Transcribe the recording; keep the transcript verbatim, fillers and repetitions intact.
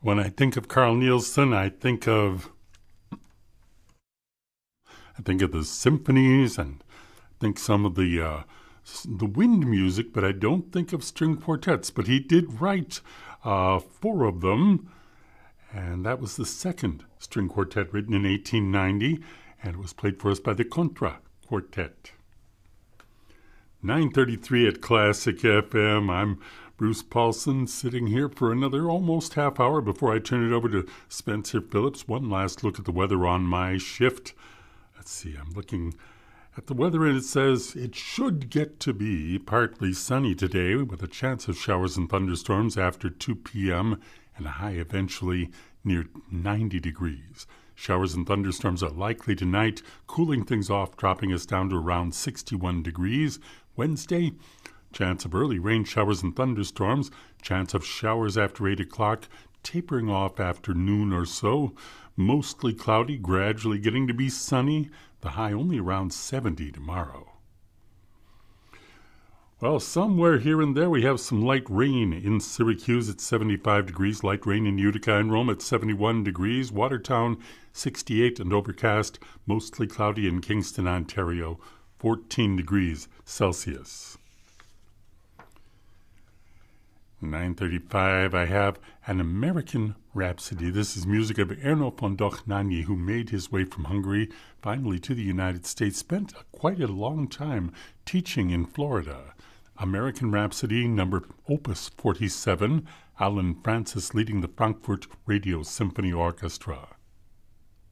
When I think of Carl Nielsen, I think of I think of the symphonies and think some of the uh, the wind music, but I don't think of string quartets. But he did write uh, four of them, and that was the second string quartet written in eighteen ninety, and it was played for us by the Contra Quartet. nine thirty-three at Classic F M. I'm Bruce Paulson, sitting here for another almost half hour before I turn it over to Spencer Phillips. One last look at the weather on my shift. Let's see, I'm looking at the weather, and it says it should get to be partly sunny today with a chance of showers and thunderstorms after two p.m. and a high eventually near ninety degrees. Showers and thunderstorms are likely tonight, cooling things off, dropping us down to around sixty-one degrees. Wednesday, chance of early rain showers and thunderstorms, chance of showers after eight o'clock, tapering off after noon or so. Mostly cloudy, gradually getting to be sunny. The high only around seventy tomorrow. Well, somewhere here and there we have some light rain. In Syracuse at seventy-five degrees, light rain in Utica and Rome at seventy-one degrees, Watertown sixty-eight and overcast, mostly cloudy in Kingston, Ontario, fourteen degrees Celsius. nine thirty-five, I have An American Rhapsody. This is music of Erno von Dohnányi, who made his way from Hungary finally to the United States, spent quite a long time teaching in Florida. American Rhapsody, number Opus forty-seven, Alan Francis leading the Frankfurt Radio Symphony Orchestra.